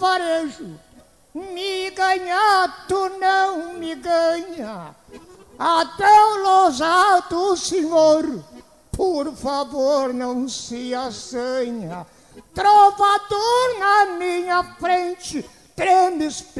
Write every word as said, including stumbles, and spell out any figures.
varejo. Me ganhar, tu não me ganha. Até o lousado senhor, por favor, não se assanha. Trovador na minha frente, tremes